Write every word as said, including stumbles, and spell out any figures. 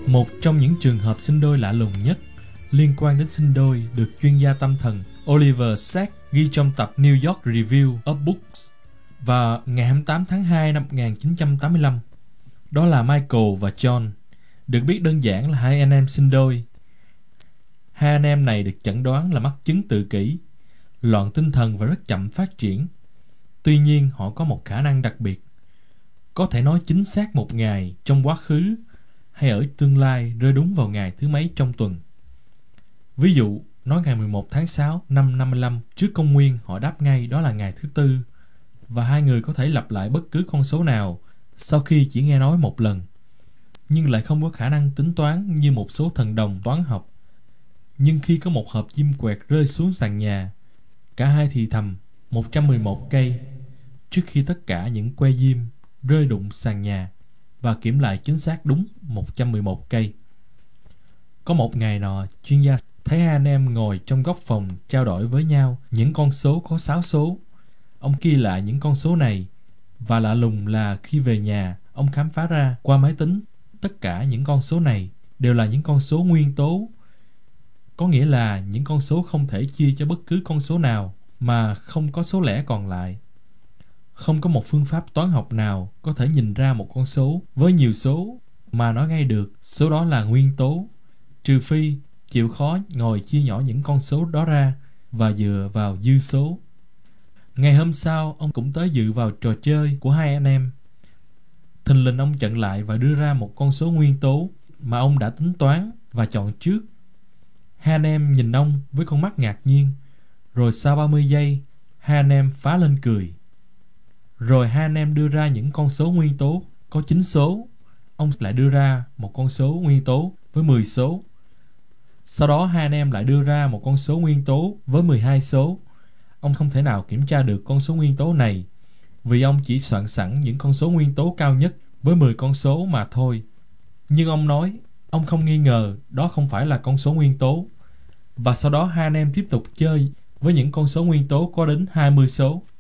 Một trong những trường hợp sinh đôi lạ lùng nhất liên quan đến sinh đôi được chuyên gia tâm thần Oliver Sacks ghi trong tập New York Review of Books vào ngày hai mươi tám tháng hai năm một nghìn chín trăm tám mươi lăm. Đó là Michael và John, được biết đơn giản là hai anh em sinh đôi. Hai anh em này được chẩn đoán là mắc chứng tự kỷ, loạn tinh thần và rất chậm phát triển. Tuy nhiên, họ có một khả năng đặc biệt, có thể nói chính xác một ngày trong quá khứ hay ở tương lai rơi đúng vào ngày thứ mấy trong tuần. Ví dụ, nói ngày mười một tháng sáu năm năm mươi lăm trước công nguyên, họ đáp ngay đó là ngày thứ tư, và hai người có thể lặp lại bất cứ con số nào sau khi chỉ nghe nói một lần, nhưng lại không có khả năng tính toán như một số thần đồng toán học. Nhưng khi có một hộp diêm quẹt rơi xuống sàn nhà, cả hai thì thầm một trăm mười một cây trước khi tất cả những que diêm rơi đụng sàn nhà, và kiểm lại chính xác đúng một trăm mười một cây. Có một ngày nọ, chuyên gia thấy hai anh em ngồi trong góc phòng trao đổi với nhau những con số có sáu số. Ông ghi lại những con số này, và lạ lùng là khi về nhà, ông khám phá ra qua máy tính tất cả những con số này đều là những con số nguyên tố. Có nghĩa là những con số không thể chia cho bất cứ con số nào mà không có số lẻ còn lại. Không có một phương pháp toán học nào có thể nhìn ra một con số với nhiều số mà nói ngay được số đó là nguyên tố, trừ phi chịu khó ngồi chia nhỏ những con số đó ra và dựa vào dư số. Ngày hôm sau, ông cũng tới dự vào trò chơi của hai anh em. Thình lình ông chặn lại và đưa ra một con số nguyên tố mà ông đã tính toán và chọn trước. Hai anh em nhìn ông với con mắt ngạc nhiên, rồi sau ba mươi giây, hai anh em phá lên cười. Rồi hai anh em đưa ra những con số nguyên tố có chín số. Ông lại đưa ra một con số nguyên tố với mười số. Sau đó hai anh em lại đưa ra một con số nguyên tố với mười hai số. Ông không thể nào kiểm tra được con số nguyên tố này, vì ông chỉ soạn sẵn những con số nguyên tố cao nhất với mười con số mà thôi. Nhưng ông nói ông không nghi ngờ đó không phải là con số nguyên tố. Và sau đó hai anh em tiếp tục chơi với những con số nguyên tố có đến hai mươi số.